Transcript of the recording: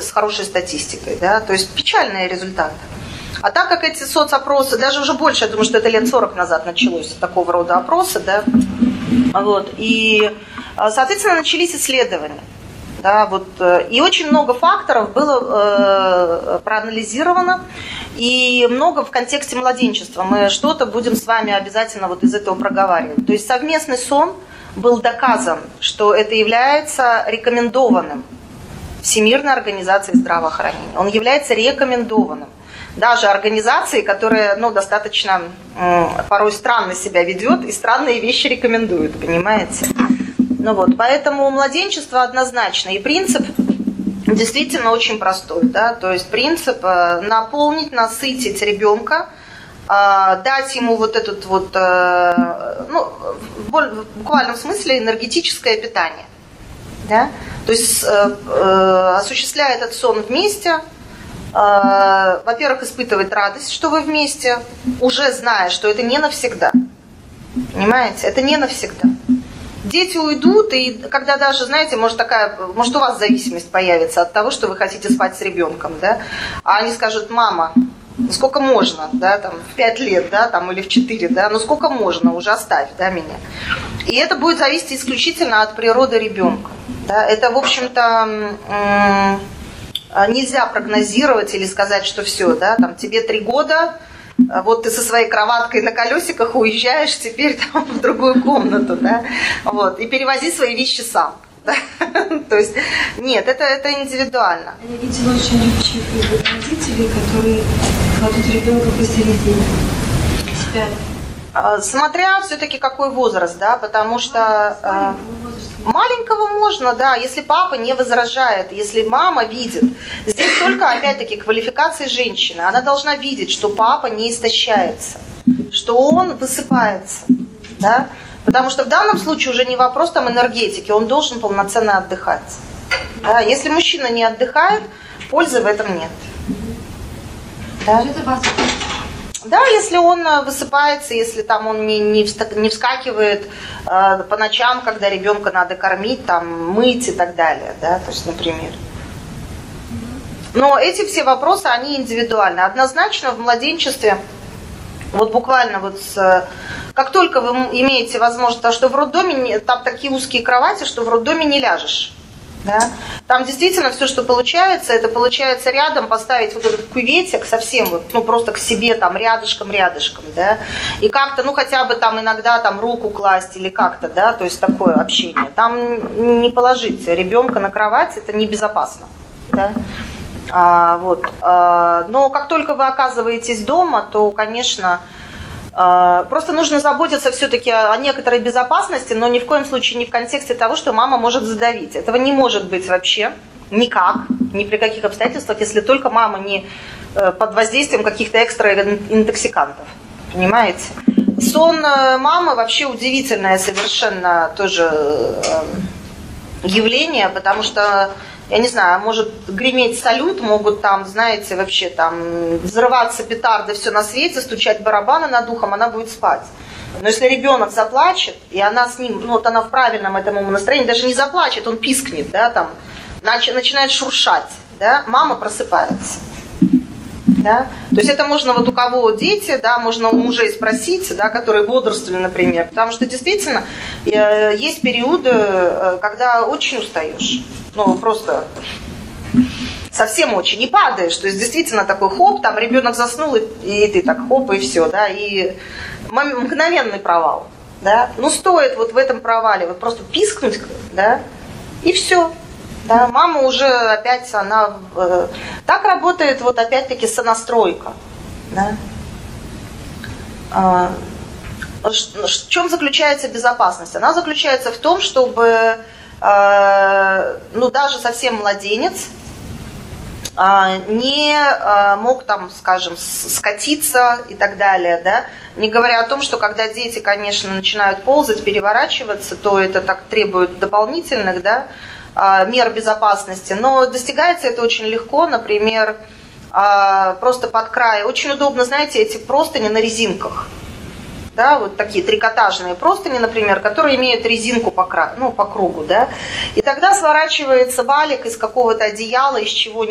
с хорошей статистикой, да, то есть печальные результаты. А так как эти соцопросы, даже уже больше, я думаю, что это лет 40 назад началось такого рода опросы, да, вот, и, соответственно, начались исследования. Да, вот, и очень много факторов было проанализировано, и много в контексте младенчества. Мы что-то будем с вами обязательно вот из этого проговаривать. То есть совместный сон был доказан, что это является рекомендованным Всемирной организацией здравоохранения. Он является рекомендованным. Даже организации, которая достаточно порой странно себя ведет и странные вещи рекомендует, понимаете? Поэтому младенчество однозначно. И принцип действительно очень простой. Да? То есть принцип наполнить, насытить ребенка, дать ему вот этот вот, в буквальном смысле энергетическое питание. Да? То есть осуществляя этот сон вместе, во-первых, испытывать радость, что вы вместе, уже зная, что это не навсегда. Понимаете? Это не навсегда. Дети уйдут, и когда даже, знаете, может у вас зависимость появится от того, что вы хотите спать с ребенком, да? А они скажут: мама, сколько можно, да, там, в 5 лет, да, там, или в 4, да, сколько можно, уже оставь, да, меня. И это будет зависеть исключительно от природы ребенка. Да? Это, в общем-то, нельзя прогнозировать или сказать, что все, да, там, тебе 3 года, вот ты со своей кроваткой на колесиках уезжаешь теперь там в другую комнату, да, вот, и перевози свои вещи сам. Да? То есть, нет, это индивидуально. Я видела очень любящих родителей, которые кладут ребенка посередине себя. Смотря все-таки какой возраст, да, потому что маленького можно, да, если папа не возражает, если мама видит. Здесь только, опять-таки, квалификация женщины. Она должна видеть, что папа не истощается, что он высыпается, да. Потому что в данном случае уже не вопрос там энергетики, он должен полноценно отдыхать. Да? Если мужчина не отдыхает, пользы в этом нет. Да? Да, если он высыпается, если там он не вскакивает по ночам, когда ребенка надо кормить, там, мыть и так далее, да, то есть, например. Но эти все вопросы, они индивидуальны. Однозначно в младенчестве, вот буквально вот как только вы имеете возможность, потому что в роддоме там такие узкие кровати, что в роддоме не ляжешь. Да? Там действительно все, что получается, это получается рядом поставить вот этот кюветик совсем вот, просто к себе там рядышком, да, и как-то, хотя бы там иногда там руку класть или как-то, да, то есть такое общение. Там не положить ребенка на кровать, это небезопасно, да. Но как только вы оказываетесь дома, то, конечно, просто нужно заботиться все-таки о некоторой безопасности, но ни в коем случае не в контексте того, что мама может задавить. Этого не может быть вообще никак, ни при каких обстоятельствах, если только мама не под воздействием каких-то экстраинтоксикантов. Понимаете? Сон мамы вообще удивительное совершенно тоже явление, потому что, я не знаю, может греметь салют, могут там, знаете, вообще там взрываться петарды, все на свете, стучать барабаны над ухом, она будет спать. Но если ребенок заплачет, и она с ним, она в правильном этому настроении, даже не заплачет, он пискнет, да, там, начинает шуршать, да, мама просыпается. Да? То есть это можно вот у кого дети, да, можно у мужей спросить, да, которые бодрствовали, например, потому что действительно есть периоды, когда очень устаешь, просто совсем очень, не падаешь, то есть действительно такой хоп, там ребенок заснул, и ты так хоп, и все, да, и мгновенный провал, да, стоит вот в этом провале вот просто пискнуть, да, и все. Да, мама уже опять, она так работает, вот опять-таки сонастройка. Да? В чем заключается безопасность? Она заключается в том, чтобы даже совсем младенец не мог там, скажем, скатиться и так далее, да? Не говоря о том, что когда дети, конечно, начинают ползать, переворачиваться, то это так требует дополнительных, да, мер безопасности, но достигается это очень легко, например, просто под край. Очень удобно, знаете, эти простыни на резинках, да, вот такие трикотажные простыни, например, которые имеют резинку по краю, по кругу, да, и тогда сворачивается валик из какого-то одеяла, из чего